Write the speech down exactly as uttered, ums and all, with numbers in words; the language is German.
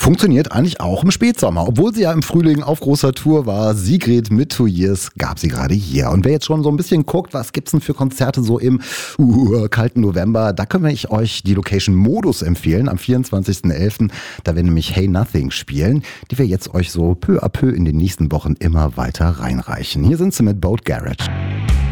Funktioniert eigentlich auch im Spätsommer. Obwohl sie ja im Frühling auf großer Tour war, Sigrid mit Two Years gab sie gerade hier. Und wer jetzt schon so ein bisschen guckt, was gibt's denn für Konzerte so im uh, kalten November, da können wir euch die Location Modus empfehlen am vierundzwanzigsten elften Da werden nämlich Hey Nothing spielen, die wir jetzt euch so peu à peu in den nächsten Wochen immer weiter reinreichen. Hier sind sie mit Boat Garage.